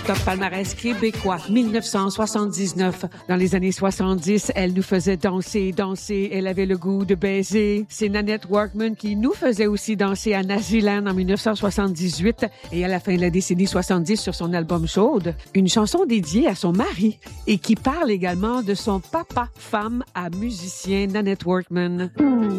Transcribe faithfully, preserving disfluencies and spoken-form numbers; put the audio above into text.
top palmarès québécois, dix-neuf cent soixante-dix-neuf. Dans les années soixante-dix, elle nous faisait danser, danser. Elle avait le goût de baiser. C'est Nanette Workman qui nous faisait aussi danser à Naziland en dix-neuf cent soixante-dix-huit et à la fin de la décennie soixante-dix sur son album Chaude. Une chanson dédiée à son mari et qui parle également de son papa, femme à musicien, Nanette Workman.